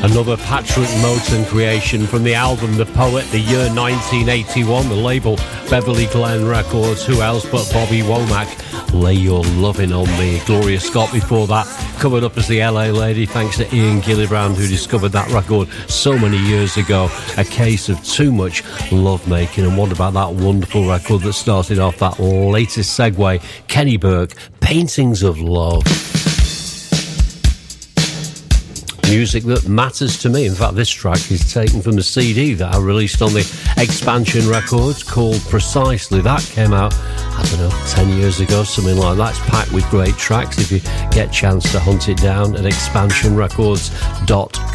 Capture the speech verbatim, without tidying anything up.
Another Patrick Moten creation from the album The Poet, the year nineteen eighty-one, the label Beverly Glen Records. Who else but Bobby Womack? Lay Your Lovin' On Me. Gloria Scott before that, covered up as the L A Lady, thanks to Ian Gillibrand, who discovered that record so many years ago. A case of too much love making. And what about that wonderful record that started off that latest segue? Kenny Burke, Paintings of Love. Music that matters to me. In fact, this track is taken from the C D that I released on the Expansion Records called Precisely. That came out, I don't know, ten years ago, something like that. It's packed with great tracks if you get a chance to hunt it down at expansion records dot